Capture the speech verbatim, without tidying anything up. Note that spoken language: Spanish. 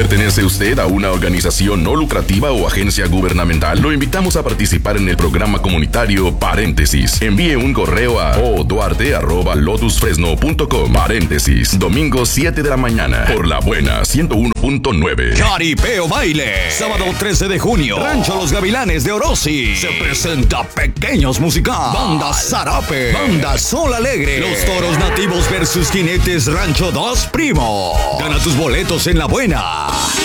¿Pertenece usted a una organización no lucrativa o agencia gubernamental? Lo invitamos a participar en el programa comunitario Paréntesis. Envíe un correo a oduarte arroba lotus fresno punto com. Paréntesis, domingo siete de la mañana, por La Buena ciento uno punto nueve. Jaripeo Baile, sábado trece de junio, Rancho Los Gavilanes de Orosi. Se presenta Pequeños Musical, Banda Zarape, Banda Sol Alegre, Los Toros Nativos versus Jinetes Rancho Dos Primo. Gana tus boletos en La Buena.